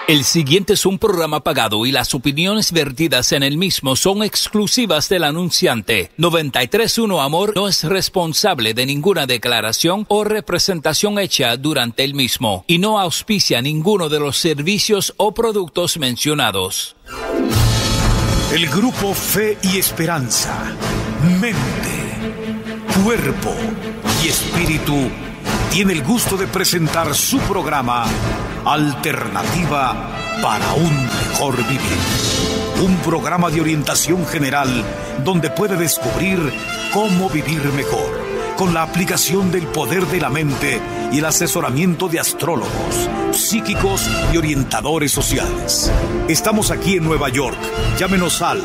El siguiente es un programa pagado y las opiniones vertidas en el mismo son exclusivas del anunciante. 93.1 Amor no es responsable de ninguna declaración o representación hecha durante el mismo y no auspicia ninguno de los servicios o productos mencionados. El grupo Fe y Esperanza, mente, cuerpo y espíritu tiene el gusto de presentar su programa Alternativa para un Mejor Vivir. Un programa de orientación general donde puede descubrir cómo vivir mejor, con la aplicación del poder de la mente y el asesoramiento de astrólogos, psíquicos y orientadores sociales. Estamos aquí en Nueva York. Llámenos al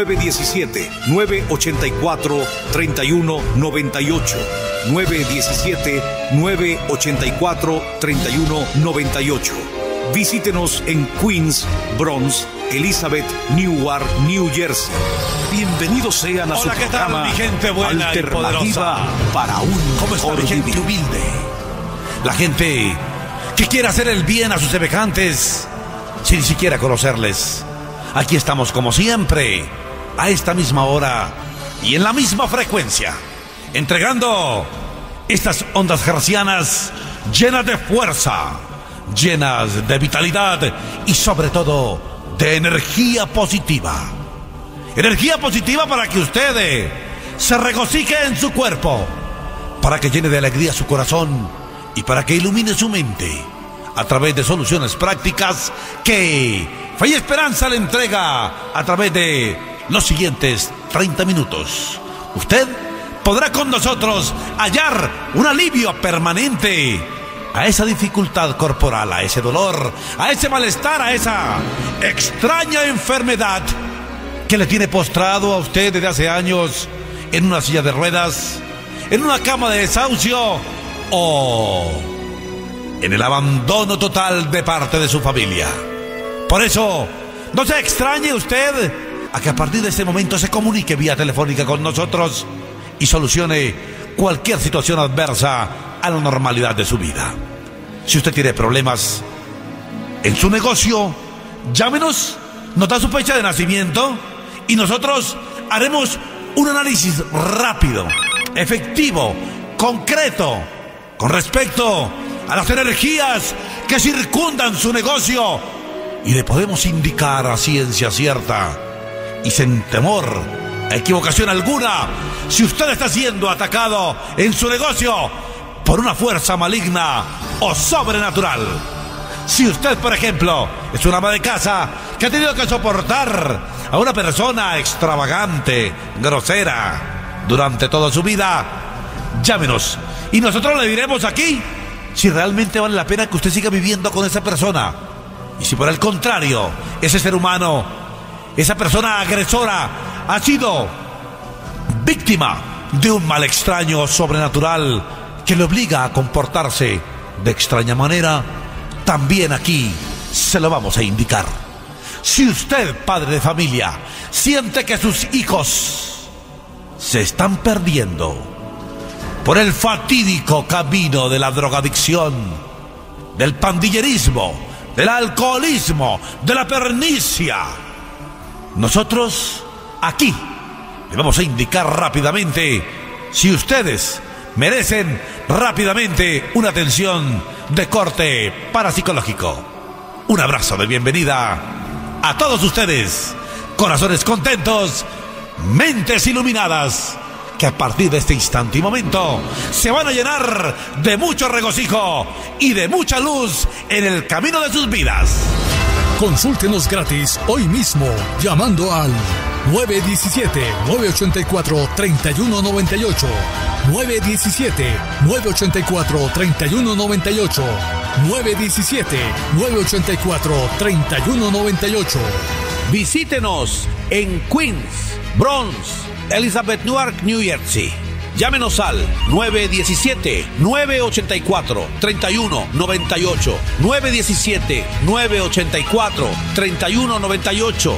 917-984-3198. 917-984-3198. Visítenos en Queens, Bronx, Elizabeth, Newark, New Jersey. Bienvenidos sean a su programa mi gente buena Alternativa para un ¿Cómo está Mejor mi gente Vivir? humilde? La gente que quiere hacer el bien a sus semejantes sin ni siquiera conocerles. Aquí estamos como siempre, a esta misma hora y en la misma frecuencia, entregando estas ondas hercianas llenas de fuerza, llenas de vitalidad y sobre todo de energía positiva. Energía positiva para que usted se regocije en su cuerpo, para que llene de alegría su corazón y para que ilumine su mente a través de soluciones prácticas que Fe y Esperanza le entrega a través de los siguientes 30 minutos. Usted podrá con nosotros hallar un alivio permanente a esa dificultad corporal, a ese dolor, a ese malestar, a esa extraña enfermedad que le tiene postrado a usted desde hace años en una silla de ruedas, en una cama de desahucio o en el abandono total de parte de su familia. Por eso, no se extrañe usted a que a partir de este momento se comunique vía telefónica con nosotros y solucione cualquier situación adversa a la normalidad de su vida. Si usted tiene problemas en su negocio, llámenos, nos da su fecha de nacimiento y nosotros haremos un análisis rápido, efectivo, concreto, con respecto a las energías que circundan su negocio y le podemos indicar a ciencia cierta y sin temor a equivocación alguna si usted está siendo atacado en su negocio por una fuerza maligna o sobrenatural. Si usted, por ejemplo, es una ama de casa que ha tenido que soportar a una persona extravagante, grosera, durante toda su vida, llámenos y nosotros le diremos aquí si realmente vale la pena que usted siga viviendo con esa persona. Y si por el contrario, ese ser humano, esa persona agresora, ha sido víctima de un mal extraño sobrenatural que le obliga a comportarse de extraña manera, también aquí se lo vamos a indicar. Si usted, padre de familia, siente que sus hijos se están perdiendo por el fatídico camino de la drogadicción, del pandillerismo, del alcoholismo, de la pernicia, nosotros aquí le vamos a indicar rápidamente si ustedes merecen rápidamente una atención de corte parapsicológico. Un abrazo de bienvenida a todos ustedes, corazones contentos, mentes iluminadas, que a partir de este instante y momento se van a llenar de mucho regocijo y de mucha luz en el camino de sus vidas. Consúltenos gratis hoy mismo llamando al 917-984-3198. 917-984-3198. 917-984-3198. Visítenos en Queens, Bronx, Elizabeth, Newark, New Jersey. Llámenos al 917-984-3198. 917-984-3198.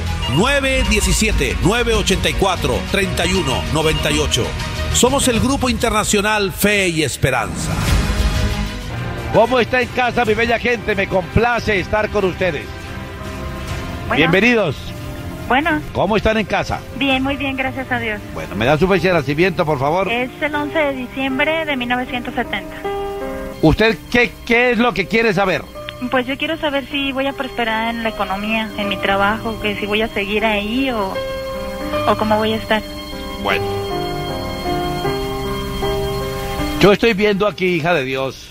917-984-3198. Somos el Grupo Internacional Fe y Esperanza. ¿Cómo está en casa, mi bella gente? Me complace estar con ustedes. Bueno. Bienvenidos. Bueno. ¿Cómo están en casa? Bien, muy bien, gracias a Dios. Bueno, ¿me da su fecha de nacimiento, por favor? Es el 11 de diciembre de 1970. ¿Usted qué es lo que quiere saber? Pues yo quiero saber si voy a prosperar en la economía, en mi trabajo, que si voy a seguir ahí o cómo voy a estar. Bueno. Yo estoy viendo aquí, hija de Dios.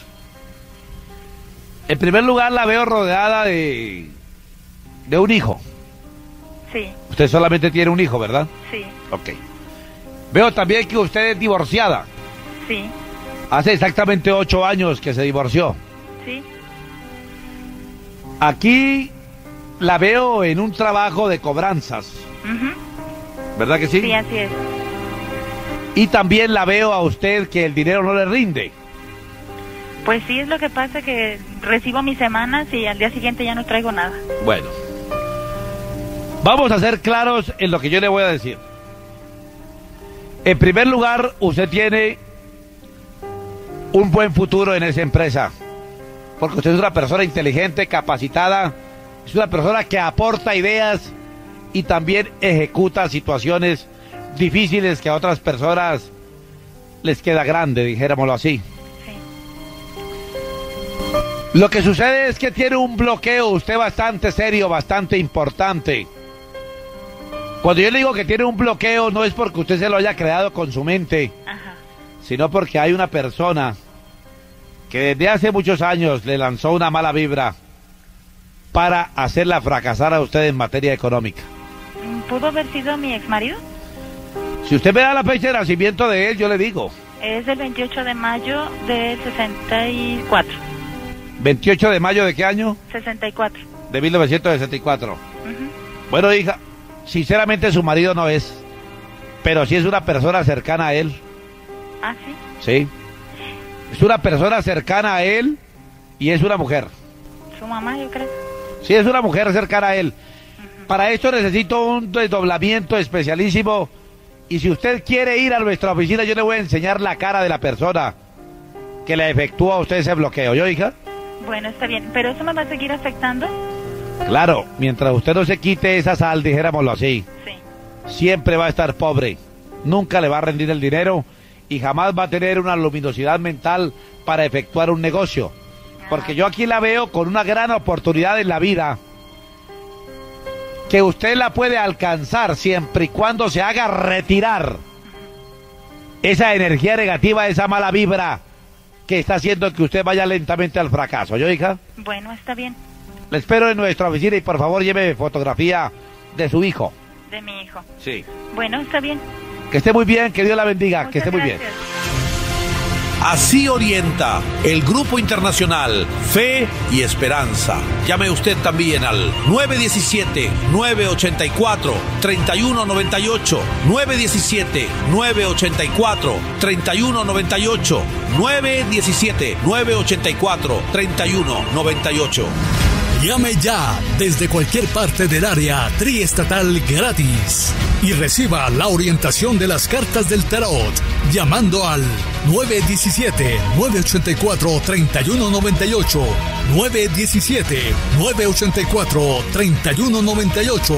En primer lugar, la veo rodeada de un hijo. Sí. Usted solamente tiene un hijo, ¿verdad? Sí. Ok. Veo también que usted es divorciada. Sí. Hace exactamente 8 años que se divorció. Sí. Aquí la veo en un trabajo de cobranzas. ¿Verdad que sí? Sí, así es. Y también la veo a usted que el dinero no le rinde. Pues sí, es lo que pasa, que recibo mis semanas y al día siguiente ya no traigo nada. Bueno. Vamos a ser claros en lo que yo le voy a decir. En primer lugar, usted tiene un buen futuro en esa empresa. Porque usted es una persona inteligente, capacitada. Es una persona que aporta ideas y también ejecuta situaciones difíciles que a otras personas les queda grande, dijéramoslo así. Lo que sucede es que tiene un bloqueo usted bastante serio, bastante importante. Cuando yo le digo que tiene un bloqueo, no es porque usted se lo haya creado con su mente, sino porque hay una persona que desde hace muchos años le lanzó una mala vibra para hacerla fracasar a usted en materia económica. ¿Pudo haber sido mi exmarido? Si usted me da la fecha de nacimiento de él, yo le digo. Es el 28 de mayo del 64. ¿28 de mayo de qué año? 64. De 1964. Bueno, hija, sinceramente su marido no es, pero sí es una persona cercana a él. ¿Ah, sí? Sí. Es una persona cercana a él y es una mujer. ¿Su mamá, yo creo? Sí, es una mujer cercana a él. Para esto necesito un desdoblamiento especialísimo. Y si usted quiere ir a nuestra oficina, yo le voy a enseñar la cara de la persona que le efectúa a usted ese bloqueo. ¿Yo, hija? Bueno, está bien. ¿Pero eso me va a seguir afectando? Claro, mientras usted no se quite esa sal, dijéramoslo así. Sí. Siempre va a estar pobre. Nunca le va a rendir el dinero y jamás va a tener una luminosidad mental para efectuar un negocio. Porque yo aquí la veo con una gran oportunidad en la vida, que usted la puede alcanzar siempre y cuando se haga retirar esa energía negativa, esa mala vibra que está haciendo que usted vaya lentamente al fracaso. ¿Yo, hija? Bueno, está bien. Le espero en nuestra oficina y por favor lleve fotografía de su hijo. De mi hijo. Sí. Bueno, está bien. Que esté muy bien, que Dios la bendiga. Muchas que esté muy gracias. bien. Así orienta el Grupo Internacional Fe y Esperanza. Llame usted también al 917-984-3198, 917-984-3198, 917-984-3198. Llame ya desde cualquier parte del área triestatal gratis y reciba la orientación de las cartas del tarot llamando al 917-984-3198, 917-984-3198,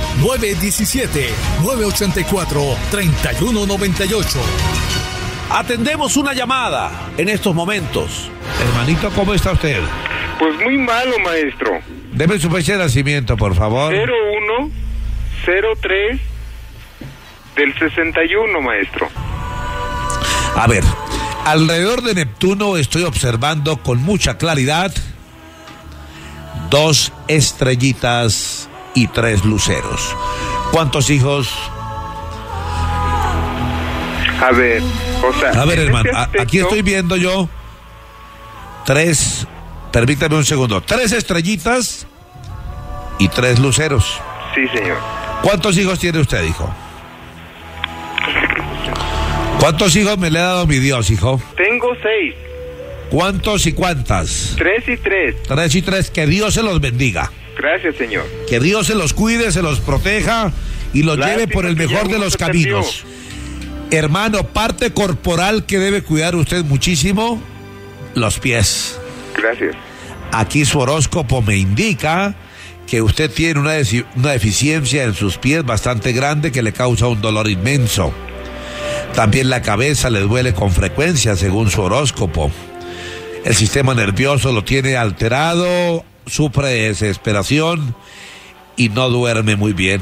917-984-3198. Atendemos una llamada en estos momentos. Hermanito, ¿cómo está usted? Pues muy malo, maestro. Deme su fecha de nacimiento, por favor. 0103 del 61, maestro. A ver, alrededor de Neptuno estoy observando con mucha claridad 2 estrellitas y 3 luceros. ¿Cuántos hijos? A ver, o sea... A ver, en hermano, ese aspecto, aquí estoy viendo yo 3, permítame un segundo, 3 estrellitas y 3 luceros. Sí, señor. ¿Cuántos hijos tiene usted, hijo? ¿Cuántos hijos me le ha dado mi Dios, hijo? Tengo 6. ¿Cuántos y cuántas? 3 y 3. 3 y 3, que Dios se los bendiga. Gracias, señor. Que Dios se los cuide, se los proteja y los lleve por el mejor de los caminos. Hermano, parte corporal que debe cuidar usted muchísimo, los pies. Gracias. Aquí su horóscopo me indica que usted tiene una deficiencia en sus pies bastante grande que le causa un dolor inmenso. También la cabeza le duele con frecuencia según su horóscopo. El sistema nervioso lo tiene alterado, sufre de desesperación y no duerme muy bien.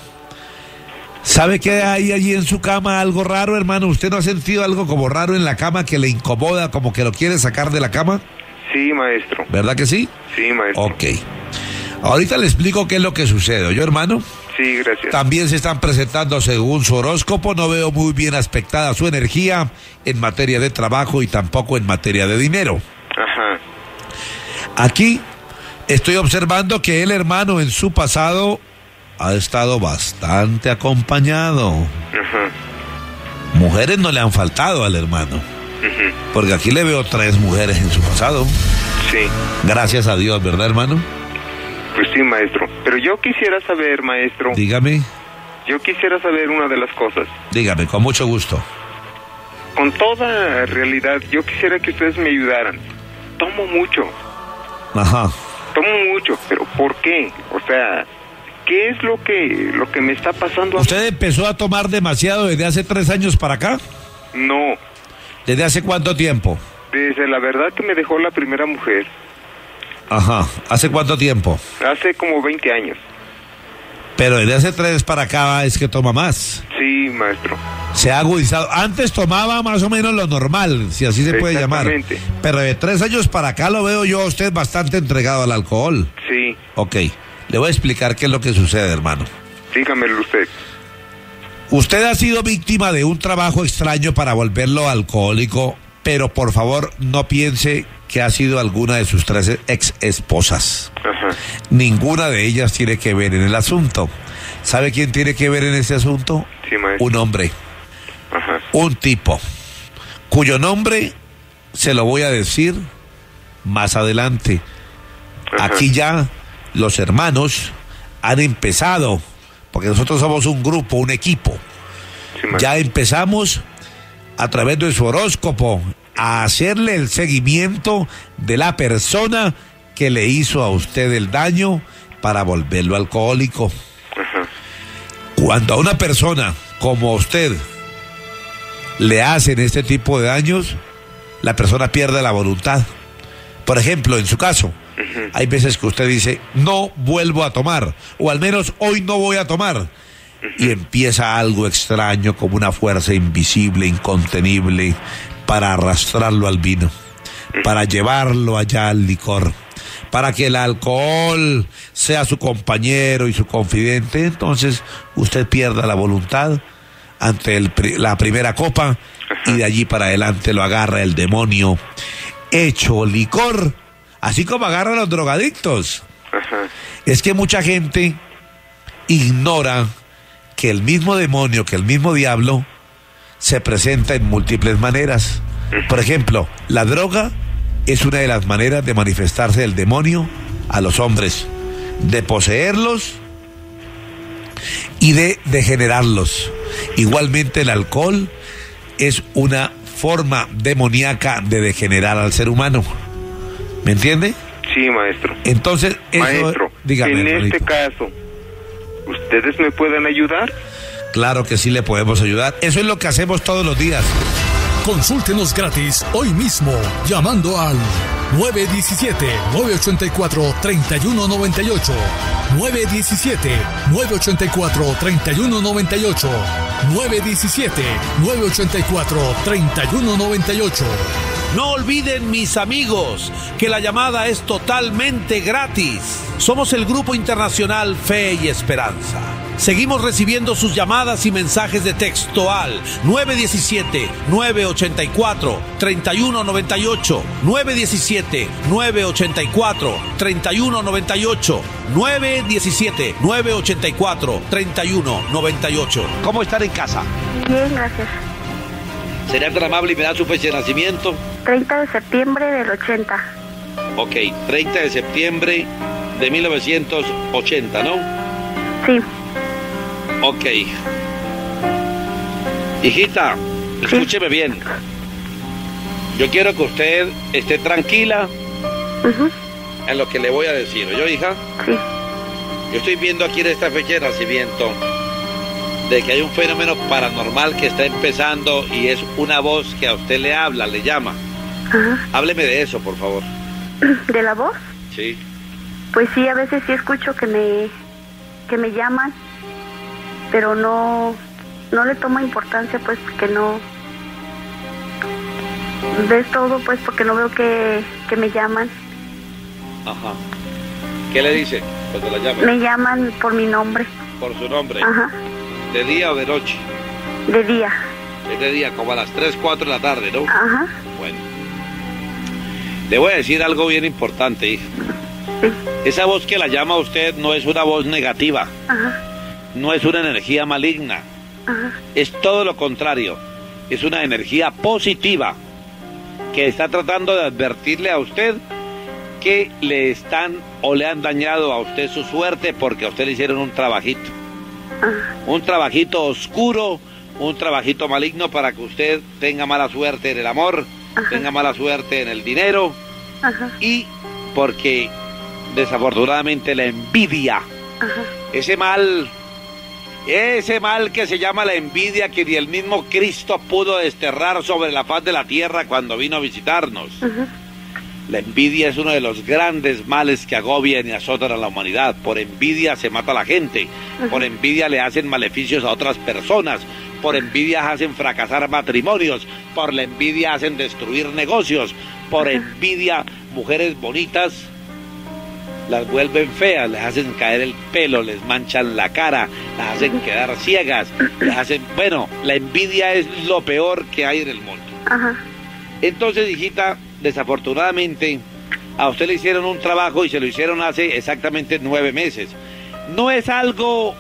¿Sabe que hay allí en su cama algo raro, hermano? ¿Usted no ha sentido algo como raro en la cama que le incomoda, como que lo quiere sacar de la cama? Sí, maestro. ¿Verdad que sí? Sí, maestro. Ok. Ahorita le explico qué es lo que sucede, ¿oyó, hermano? Sí, gracias. También se están presentando según su horóscopo. No veo muy bien aspectada su energía en materia de trabajo y tampoco en materia de dinero. Ajá. Aquí estoy observando que el hermano en su pasado ha estado bastante acompañado. Ajá. Mujeres no le han faltado al hermano, porque aquí le veo 3 mujeres en su pasado. Sí. Gracias a Dios, ¿verdad, hermano? Pues sí, maestro. Pero yo quisiera saber, maestro. Dígame. Yo quisiera saber una de las cosas. Dígame, con mucho gusto. Con toda realidad, yo quisiera que ustedes me ayudaran. Tomo mucho. Ajá. Tomo mucho, pero ¿por qué? O sea, ¿qué es lo que me está pasando? ¿Usted empezó a tomar demasiado desde hace 3 años para acá? No. ¿Desde hace cuánto tiempo? Desde la verdad que me dejó la primera mujer. Ajá. ¿Hace cuánto tiempo? Hace como 20 años. Pero desde hace 3 para acá es que toma más. Sí, maestro. Se ha agudizado. Antes tomaba más o menos lo normal, si así se puede llamar. Exactamente. Pero de 3 años para acá lo veo yo a usted bastante entregado al alcohol. Sí. Ok. Le voy a explicar qué es lo que sucede, hermano. Dígamelo usted. Usted ha sido víctima de un trabajo extraño para volverlo alcohólico, pero por favor no piense que ha sido alguna de sus 3 ex esposas. Ajá. Ninguna de ellas tiene que ver en el asunto. ¿Sabe quién tiene que ver en ese asunto? Sí, maestro. Un hombre, Ajá. un tipo, cuyo nombre se lo voy a decir más adelante. Ajá. Aquí ya los hermanos han empezado, porque nosotros somos un grupo, un equipo. Sí, maestro. Ya empezamos a través de su horóscopo a hacerle el seguimiento de la persona que le hizo a usted el daño para volverlo alcohólico. Ajá. Cuando a una persona como usted le hacen este tipo de daños, la persona pierde la voluntad. Por ejemplo, en su caso, hay veces que usted dice, no vuelvo a tomar, o al menos hoy no voy a tomar. Y empieza algo extraño, como una fuerza invisible, incontenible, para arrastrarlo al vino, para llevarlo allá al licor, para que el alcohol sea su compañero y su confidente. Entonces usted pierda la voluntad ante la primera copa y de allí para adelante lo agarra el demonio hecho licor, así como agarra a los drogadictos. Ajá. Es que mucha gente ignora que el mismo demonio, que el mismo diablo se presenta en múltiples maneras. Por ejemplo, la droga es una de las maneras de manifestarse del demonio a los hombres, de poseerlos y de degenerarlos. Igualmente el alcohol es una forma demoníaca de degenerar al ser humano. ¿Me entiende? Sí, maestro. Entonces, eso, Maestro, dígame, en hermanito. este caso, ¿ustedes me pueden ayudar? Claro que sí le podemos ayudar. Eso es lo que hacemos todos los días. Consúltenos gratis hoy mismo llamando al 917-984-3198. 917-984-3198. 917-984-3198. No olviden, mis amigos, que la llamada es totalmente gratis. Somos el Grupo Internacional Fe y Esperanza. Seguimos recibiendo sus llamadas y mensajes de texto al 917-984-3198. 917-984-3198. 917-984-3198. ¿Cómo estar en casa? Bien, gracias. ¿Sería tan amable y me da su fecha de nacimiento? 30 de septiembre del 80. Ok, 30 de septiembre de 1980, ¿no? Sí. Ok. Hijita, escúcheme bien. Yo quiero que usted esté tranquila Ujú. en lo que le voy a decir. ¿Yo, hija? Sí. Yo estoy viendo aquí en esta fecha de nacimiento de que hay un fenómeno paranormal que está empezando y es una voz que a usted le habla, le llama. Ajá. Hábleme de eso, por favor. ¿De la voz? Sí. Pues sí, a veces sí escucho que me llaman, pero no le tomo importancia, pues, que no... ¿Ves todo? Pues, porque no veo que me llaman. Ajá. ¿Qué le dice cuando la llaman? Me llaman por mi nombre. Por su nombre. Ajá. ¿De día o de noche? De día. Es de día, como a las 3, 4 de la tarde, ¿no? Ajá. Bueno. Le voy a decir algo bien importante, hija. Sí. Esa voz que la llama a usted no es una voz negativa. Ajá. No es una energía maligna. Ajá. Es todo lo contrario. Es una energía positiva que está tratando de advertirle a usted que le están o le han dañado a usted su suerte porque a usted le hicieron un trabajito. Ajá. Un trabajito oscuro, un trabajito maligno para que usted tenga mala suerte en el amor, Ajá. tenga mala suerte en el dinero. Ajá. Y porque desafortunadamente la envidia, Ajá. ese mal que se llama la envidia, que ni el mismo Cristo pudo desterrar sobre la faz de la tierra cuando vino a visitarnos. Ajá. La envidia es uno de los grandes males que agobian y azotan a la humanidad. Por envidia se mata a la gente, por envidia le hacen maleficios a otras personas, por envidia hacen fracasar matrimonios, por la envidia hacen destruir negocios, por envidia mujeres bonitas las vuelven feas, les hacen caer el pelo, les manchan la cara, las hacen quedar ciegas, les hacen... Bueno, la envidia es lo peor que hay en el mundo. Ajá. Entonces, hijita, desafortunadamente, a usted le hicieron un trabajo y se lo hicieron hace exactamente 9 meses. No es algo,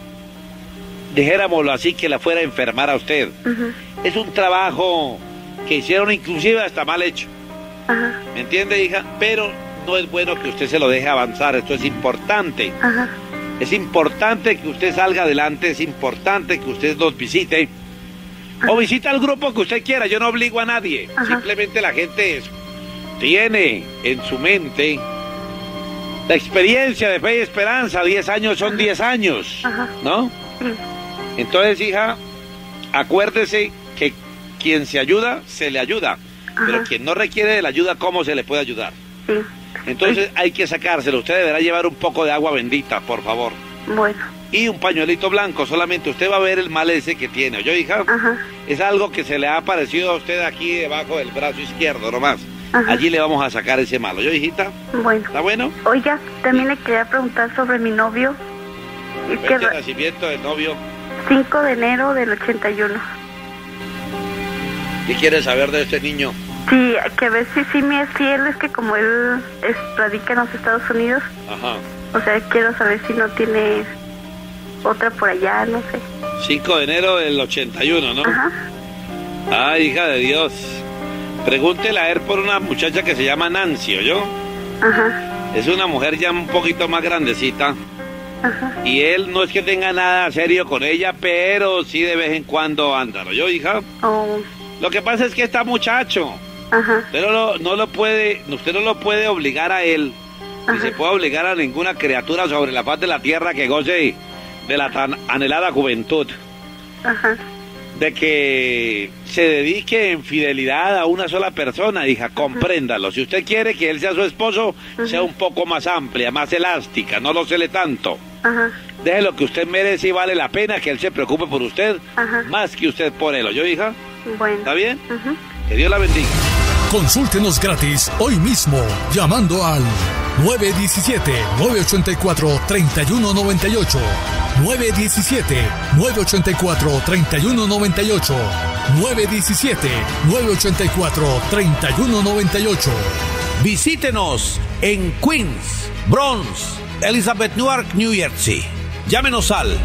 dijéramoslo así, que la fuera a enfermar a usted. Ajá. Es un trabajo que hicieron inclusive hasta mal hecho. Ajá. ¿Me entiende, hija? Pero no es bueno que usted se lo deje avanzar, esto es importante. Ajá. Es importante que usted salga adelante, es importante que usted nos visite. O visita al grupo que usted quiera, yo no obligo a nadie. Ajá. Simplemente la gente tiene en su mente la experiencia de fe y esperanza. 10 años son 10 años, Ajá. ¿no? Sí. Entonces, hija, acuérdese que quien se ayuda, se le ayuda. Pero quien no requiere de la ayuda, ¿cómo se le puede ayudar? Sí. Entonces hay que sacárselo. Usted deberá llevar un poco de agua bendita, por favor. Bueno. Y un pañuelito blanco, solamente usted va a ver el mal ese que tiene, ¿oyó, hija? Ajá. Es algo que se le ha aparecido a usted aquí debajo del brazo izquierdo, nomás. Ajá. Allí le vamos a sacar ese mal, ¿oyó, hijita? Bueno. ¿Está bueno? Oiga, también le quería preguntar sobre mi novio. Es que Fecha de nacimiento del novio. 5 de enero del 81. ¿Qué quiere saber de este niño? Sí, que a ver si sí me es fiel, es que como él radica en los Estados Unidos, Ajá. o sea, quiero saber si no tiene otra por allá, no sé. 5 de enero del 81, ¿no? Ajá. Ay, hija de Dios. Pregúntele a él por una muchacha que se llama Nancy, ¿oyó? Ajá. Es una mujer ya un poquito más grandecita. Ajá. Y él no es que tenga nada serio con ella, pero sí de vez en cuando anda, ¿oyó, hija? Oh. Lo que pasa es que está muchacho. Ajá. Usted no lo puede obligar a él, ni se puede obligar a ninguna criatura sobre la faz de la tierra que goce de la tan anhelada juventud, Ajá. de que se dedique en fidelidad a una sola persona, hija, compréndalo. Si usted quiere que él sea su esposo, sea un poco más amplia, más elástica, no lo cele tanto. Ajá. Deje lo que usted merece y vale la pena que él se preocupe por usted, Ajá. más que usted por él, ¿oyó, hija? Bueno. ¿Está bien? Ajá. Que Dios la bendiga. Consúltenos gratis hoy mismo llamando al 917-984-3198. 917-984-3198. 917-984-3198. Visítenos en Queens, Bronx, Elizabeth, Newark, New Jersey. Llámenos al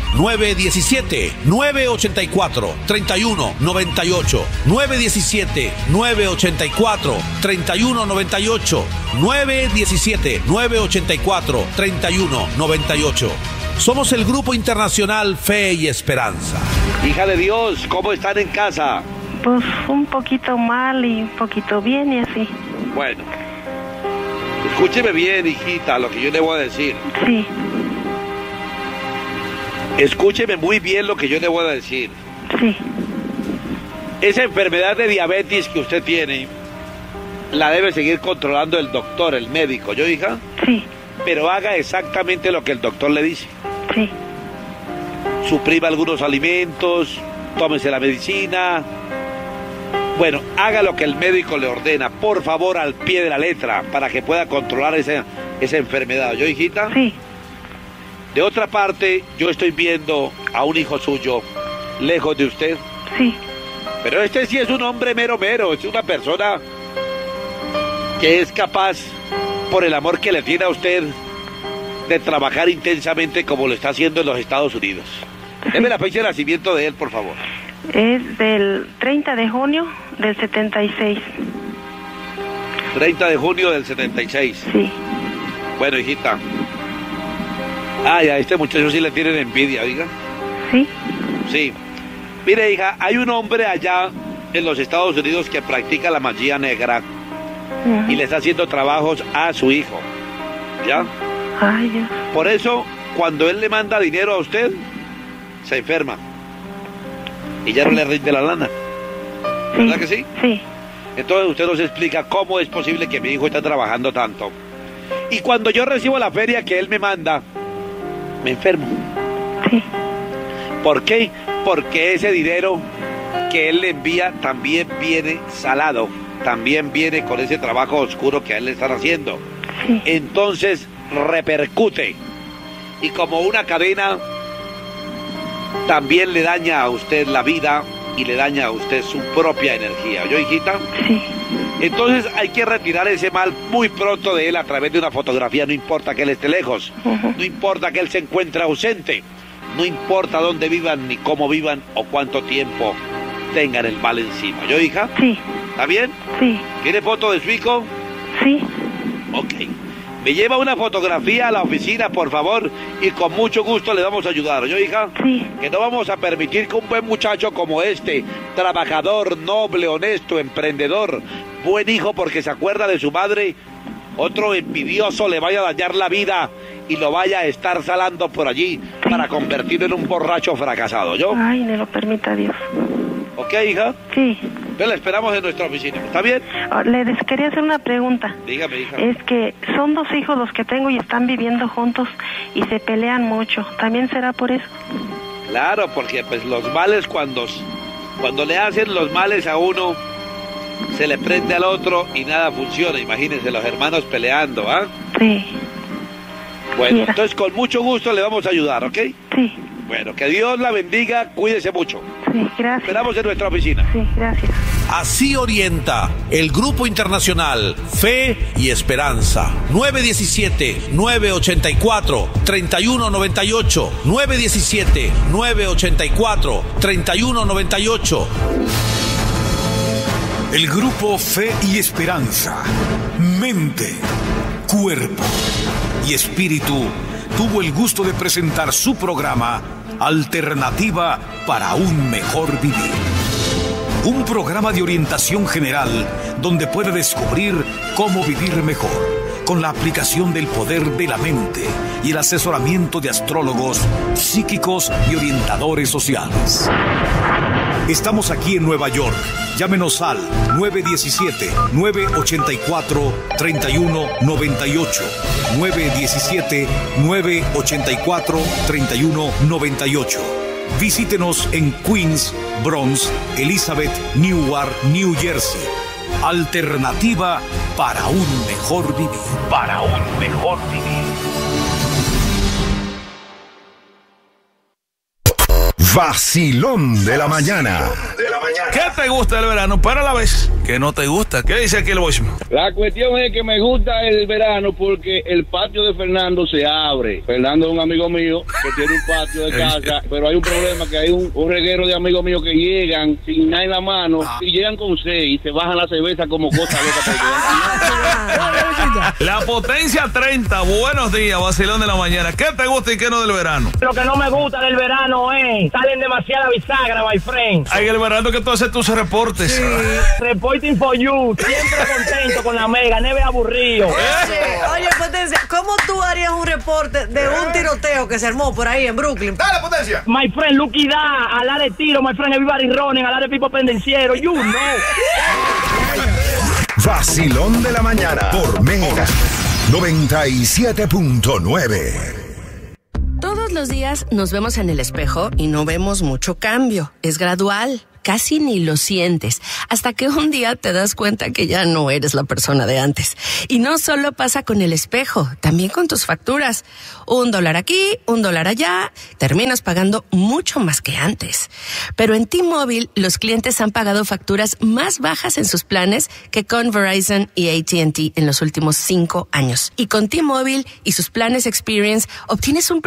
917-984-3198. 917-984-3198. 917-984-3198. Somos el Grupo Internacional Fe y Esperanza. Hija de Dios, ¿cómo están en casa? Pues un poquito mal y un poquito bien y así. Bueno, escúcheme bien, hijita, lo que yo le voy a decir. Sí. Escúcheme muy bien lo que yo le voy a decir. Sí. Esa enfermedad de diabetes que usted tiene, la debe seguir controlando el doctor, el médico, ¿yo, hija? Sí. Pero haga exactamente lo que el doctor le dice. Sí. Suprima algunos alimentos, tómese la medicina. Bueno, haga lo que el médico le ordena, por favor, al pie de la letra, para que pueda controlar esa enfermedad, ¿yo, hijita? Sí. De otra parte, yo estoy viendo a un hijo suyo lejos de usted. Sí. Pero este sí es un hombre mero, es una persona que es capaz, por el amor que le tiene a usted, de trabajar intensamente como lo está haciendo en los Estados Unidos. Sí. Deme la fecha de nacimiento de él, por favor. Es del 30 de junio del 76. 30 de junio del 76. Sí. Bueno, hijita. Ay, a este muchacho sí le tienen envidia, oiga. Sí. Sí. Mire, hija, hay un hombre allá en los Estados Unidos que practica la magia negra y le está haciendo trabajos a su hijo. ¿Ya? Ay, Dios. Por eso, cuando él le manda dinero a usted, se enferma. Y ya no le rinde la lana. ¿Verdad que sí? Sí. Entonces usted nos explica cómo es posible que mi hijo esté trabajando tanto. Y cuando yo recibo la feria que él me manda, me enfermo. Sí. ¿Por qué? Porque ese dinero que él le envía también viene salado, también viene con ese trabajo oscuro que a él le están haciendo. Sí. Entonces repercute y como una cadena también le daña a usted la vida y le daña a usted su propia energía. ¿Oyó, hijita? Sí. Entonces hay que retirar ese mal muy pronto de él a través de una fotografía, no importa que él esté lejos, no importa que él se encuentre ausente, no importa dónde vivan, ni cómo vivan o cuánto tiempo tengan el mal encima. ¿Yo, hija? Sí. ¿Está bien? Sí. ¿Tiene foto de su hijo? Sí. Ok. Me lleva una fotografía a la oficina, por favor, y con mucho gusto le vamos a ayudar. ¿Yo, hija? Sí. Que no vamos a permitir que un buen muchacho como este, trabajador, noble, honesto, emprendedor, buen hijo porque se acuerda de su madre, otro envidioso le vaya a dañar la vida y lo vaya a estar salando por allí para convertirlo en un borracho fracasado. ¿Yo? Ay, me lo permita Dios. ¿Ok, hija? Sí. Entonces la esperamos en nuestra oficina. ¿Está bien? Quería hacer una pregunta. Dígame, hija. Es que son 2 hijos los que tengo y están viviendo juntos y se pelean mucho. ¿También será por eso? Claro, porque pues los males cuando le hacen los males a uno, se le prende al otro y nada funciona. Imagínense los hermanos peleando, ¿ah? Sí. Bueno, Mira. entonces con mucho gusto le vamos a ayudar, ¿ok? Sí. Bueno, que Dios la bendiga, cuídese mucho. Sí, gracias. Esperamos en nuestra oficina. Sí, gracias. Así orienta el Grupo Internacional Fe y Esperanza. 917-984-3198. 917-984-3198. El Grupo Fe y Esperanza, mente, cuerpo y espíritu, tuvo el gusto de presentar su programa Alternativa para un Mejor Vivir. Un programa de orientación general donde puede descubrir cómo vivir mejor con la aplicación del poder de la mente y el asesoramiento de astrólogos, psíquicos y orientadores sociales. Estamos aquí en Nueva York. Llámenos al 917-984-3198. 917-984-3198. Visítenos en Queens, Bronx, Elizabeth, Newark, New Jersey. Alternativa para un mejor vivir. Para un mejor vivir. Vacilón de la mañana. ¿Qué te gusta del verano? Pero a la vez, ¿qué no te gusta? ¿Qué dice aquí el voicemail? La cuestión es que me gusta el verano porque el patio de Fernando se abre. Fernando es un amigo mío que tiene un patio de casa, pero hay un problema, que hay un reguero de amigos míos que llegan sin nada en la mano y llegan con sed y se bajan la cerveza como cosa loca. La Potencia 30, buenos días, vacilón de la mañana. ¿Qué te gusta y qué no del verano? Lo que no me gusta del verano es, salen demasiada bisagra, my friend. Ay, el verano que tú haces tus reportes. Sí, reporting for you, siempre contento con la mega, neve aburrido. Oye, Potencia, ¿cómo tú harías un reporte de un tiroteo que se armó por ahí en Brooklyn? ¡Dale, Potencia! My friend, Lucky Da, hablar de tiro, my friend, everybody running, hablar de pipo pendenciero, you know. Vacilón de la mañana por Mega 97.9. Todos los días nos vemos en el espejo y no vemos mucho cambio. Es gradual. Casi ni lo sientes, hasta que un día te das cuenta que ya no eres la persona de antes. Y no solo pasa con el espejo, también con tus facturas. $1 aquí, $1 allá, terminas pagando mucho más que antes. Pero en T-Mobile, los clientes han pagado facturas más bajas en sus planes que con Verizon y AT&T en los últimos 5 años. Y con T-Mobile y sus planes Experience, obtienes un